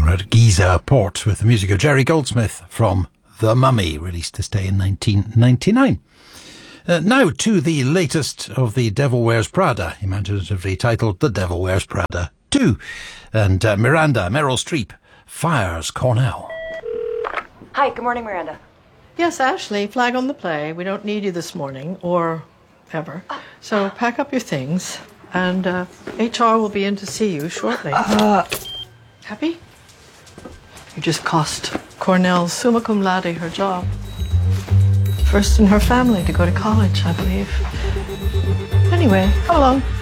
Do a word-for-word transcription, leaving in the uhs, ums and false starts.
We're at Giza Port with the music of Jerry Goldsmith from The Mummy, released this day in nineteen ninety-nine. Uh, now to the latest of The Devil Wears Prada, imaginatively titled The Devil Wears Prada two. And uh, Miranda, Meryl Streep, fires Cornell. Hi, good morning, Miranda. Yes, Ashley, flag on the play. We don't need you this morning, or ever. So pack up your things, and uh, H R will be in to see you shortly. Uh, Happy? You just cost Cornell summa cum laude her job. First in her family to go to college, I believe. Anyway, come along.